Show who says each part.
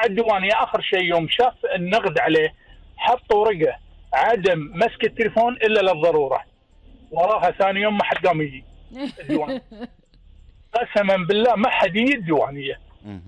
Speaker 1: الديوانيه اخر شيء يوم شاف النقد عليه حط ورقه عدم مسك التليفون الا للضروره، وراها ثاني يوم ما حد قام يجي الديوان. قسما بالله ما حد يجي الديوانيه.